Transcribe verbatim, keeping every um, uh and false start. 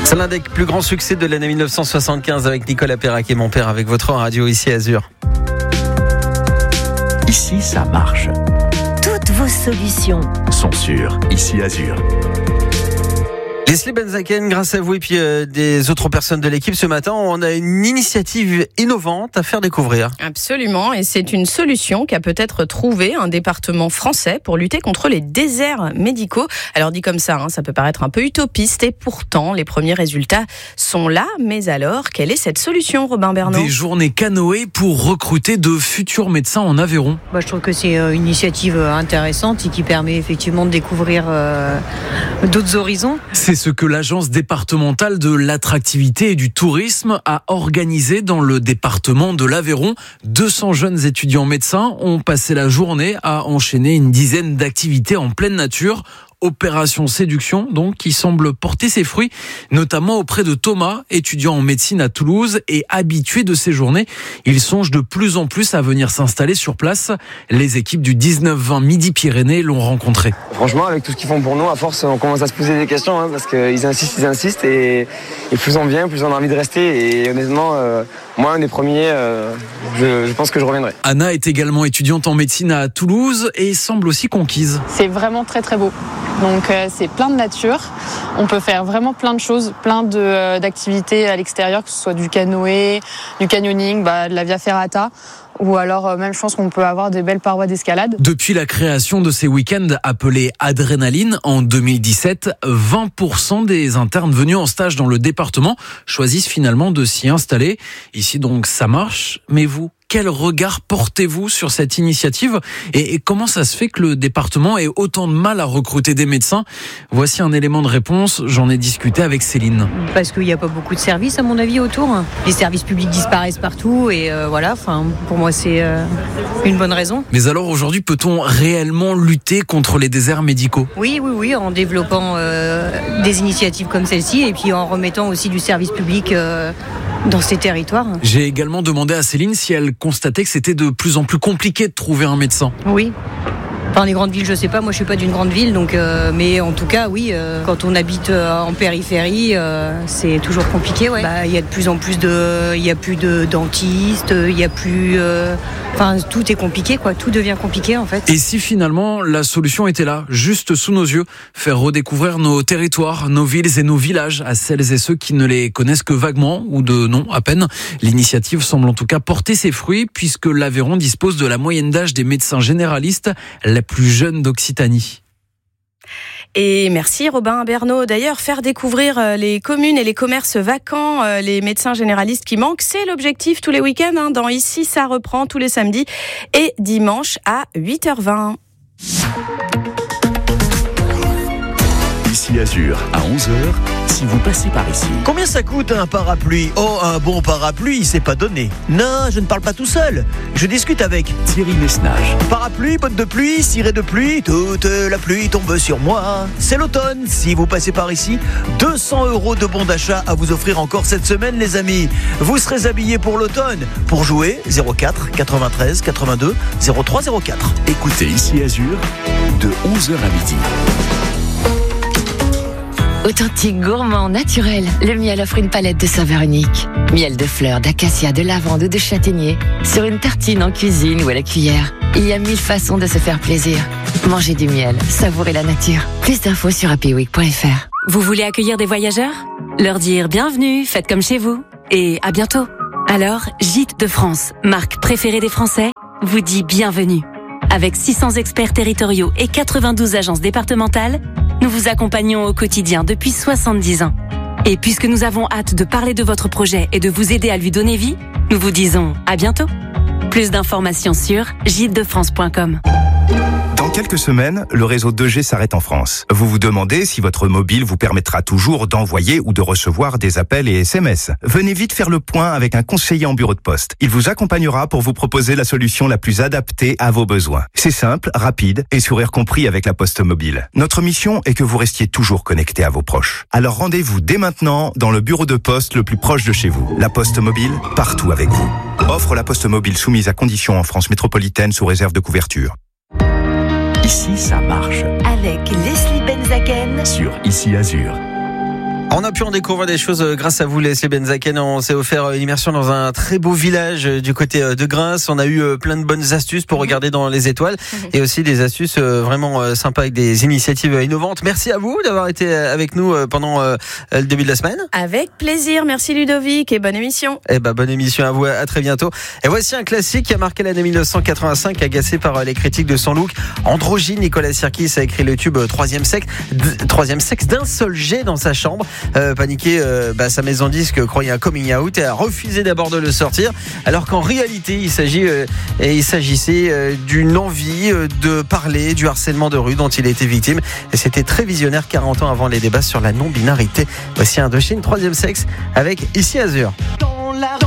C'est l'un des plus grands succès de l'année mille neuf cent soixante-quinze avec Nicolas Perrac et Mon Père avec votre radio ici Azur. Ici, ça marche. Toutes vos solutions sont sûres. Ici, Azur. Leslie Benzaken, grâce à vous et puis euh, des autres personnes de l'équipe, ce matin, on a une initiative innovante à faire découvrir. Absolument, et c'est une solution qu'a peut-être trouvé un département français pour lutter contre les déserts médicaux. Alors dit comme ça, hein, ça peut paraître un peu utopiste et pourtant les premiers résultats sont là. Mais alors, quelle est cette solution, Robin Bernot ? Des journées canoë pour recruter de futurs médecins en Aveyron. Bah, je trouve que c'est une initiative intéressante et qui permet effectivement de découvrir euh, d'autres horizons. C'est ce que l'agence départementale de l'attractivité et du tourisme a organisé dans le département de l'Aveyron. deux cents jeunes étudiants médecins ont passé la journée à enchaîner une dizaine d'activités en pleine nature. Opération séduction, donc, qui semble porter ses fruits, notamment auprès de Thomas, étudiant en médecine à Toulouse et habitué de ces journées. Il songe de plus en plus à venir s'installer sur place. Les équipes du dix-neuf vingt Midi-Pyrénées l'ont rencontré. Franchement, avec tout ce qu'ils font pour nous, à force, on commence à se poser des questions, hein, parce qu'ils insistent, ils insistent, et, et plus on vient, plus on a envie de rester. Et honnêtement, euh, moi, un des premiers, euh, je, je pense que je reviendrai. Anna est également étudiante en médecine à Toulouse et semble aussi conquise. C'est vraiment très très beau. Donc euh, c'est plein de nature, on peut faire vraiment plein de choses, plein de, euh, d'activités à l'extérieur, que ce soit du canoë, du canyoning, bah, de la via ferrata, ou alors euh, même je pense qu'on peut avoir des belles parois d'escalade. Depuis la création de ces week-ends appelés Adrénaline en deux mille dix-sept, vingt pour cent des internes venus en stage dans le département choisissent finalement de s'y installer. Ici donc ça marche, mais vous ? Quel regard portez-vous sur cette initiative et comment ça se fait que le département ait autant de mal à recruter des médecins ? Voici un élément de réponse, j'en ai discuté avec Céline. Parce qu'il n'y a pas beaucoup de services à mon avis autour. Les services publics disparaissent partout et euh, voilà, enfin, pour moi c'est euh, une bonne raison. Mais alors aujourd'hui, peut-on réellement lutter contre les déserts médicaux ? Oui, oui, oui, en développant euh, des initiatives comme celle-ci et puis en remettant aussi du service public euh, dans ces territoires. J'ai également demandé à Céline si elle constatait que c'était de plus en plus compliqué de trouver un médecin. Oui. Dans les grandes villes, je sais pas, moi je suis pas d'une grande ville, donc euh, mais en tout cas, oui, euh, quand on habite euh, en périphérie, euh, c'est toujours compliqué. Ouais. Bah, il y a de plus en plus de, il y a plus de dentistes, il y a plus, euh, enfin tout est compliqué, quoi, tout devient compliqué en fait. Et si finalement la solution était là, juste sous nos yeux, faire redécouvrir nos territoires, nos villes et nos villages à celles et ceux qui ne les connaissent que vaguement ou de nom à peine. L'initiative semble en tout cas porter ses fruits puisque l'Aveyron dispose de la moyenne d'âge des médecins généralistes la plus jeune d'Occitanie. Et merci Robin Bernot. D'ailleurs, faire découvrir les communes et les commerces vacants, les médecins généralistes qui manquent, c'est l'objectif tous les week-ends. Hein, dans Ici, ça reprend tous les samedis et dimanches à huit heures vingt. Ici Azur, à onze heures, si vous passez par ici. Combien ça coûte un parapluie ? Oh, un bon parapluie, c'est pas donné. Non, je ne parle pas tout seul. Je discute avec Thierry Messnage. Parapluie, bottes de pluie, ciré de pluie, toute la pluie tombe sur moi. C'est l'automne. Si vous passez par ici, deux cents euros de bons d'achat à vous offrir encore cette semaine, les amis. Vous serez habillés pour l'automne. Pour jouer, zéro quatre quatre-vingt-treize quatre-vingt-deux zéro trois zéro quatre. Écoutez Ici Azur, de onze heures à midi. Authentique, gourmand, naturel, le miel offre une palette de saveurs uniques. Miel de fleurs, d'acacia, de lavande ou de châtaignier. Sur une tartine, en cuisine ou à la cuillère. Il y a mille façons de se faire plaisir. Mangez du miel, savourez la nature. Plus d'infos sur happy week point f r. Vous voulez accueillir des voyageurs ? Leur dire bienvenue, faites comme chez vous. Et à bientôt. Alors, Gîtes de France, marque préférée des Français, vous dit bienvenue. Avec six cents experts territoriaux et quatre-vingt-douze agences départementales, nous vous accompagnons au quotidien depuis soixante-dix ans. Et puisque nous avons hâte de parler de votre projet et de vous aider à lui donner vie, nous vous disons à bientôt. Plus d'informations sur gîtes de france point com. Dans quelques semaines, le réseau deux G s'arrête en France. Vous vous demandez si votre mobile vous permettra toujours d'envoyer ou de recevoir des appels et S M S. Venez vite faire le point avec un conseiller en bureau de poste. Il vous accompagnera pour vous proposer la solution la plus adaptée à vos besoins. C'est simple, rapide et sourire compris avec la Poste Mobile. Notre mission est que vous restiez toujours connecté à vos proches. Alors rendez-vous dès maintenant dans le bureau de poste le plus proche de chez vous. La Poste Mobile, partout avec vous. Offre la Poste Mobile soumise à conditions en France métropolitaine sous réserve de couverture. Ici, ça marche. Avec Leslie Benzaken sur Ici Azur. On a pu en découvrir des choses grâce à vous, Leslie Benzaken. On s'est offert une immersion dans un très beau village du côté de Grasse. On a eu plein de bonnes astuces pour regarder dans les étoiles et aussi des astuces vraiment sympas avec des initiatives innovantes. Merci à vous d'avoir été avec nous pendant le début de la semaine. Avec plaisir. Merci Ludovic et bonne émission. Eh ben, bonne émission à vous. À très bientôt. Et voici un classique qui a marqué l'année mille neuf cent quatre-vingt-cinq, agacé par les critiques de son look androgyne. Nicolas Sirkis a écrit le tube Troisième sexe, troisième sexe d'un seul jet dans sa chambre. Euh, paniqué, euh, bah, sa maison disque croyait un coming out et a refusé d'abord de le sortir, alors qu'en réalité il s'agit euh, et il s'agissait euh, d'une envie euh, de parler du harcèlement de rue dont il était victime. Et c'était très visionnaire quarante ans avant les débats sur la non-binarité. Voici Indochine, Troisième sexe avec Ici Azur.